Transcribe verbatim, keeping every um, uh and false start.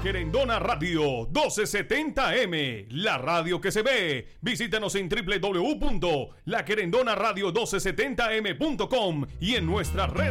Querendona Radio doce setenta M, la radio que se ve. Visítanos en doble u doble u doble u punto la querendona radio doce setenta m punto com y en nuestra red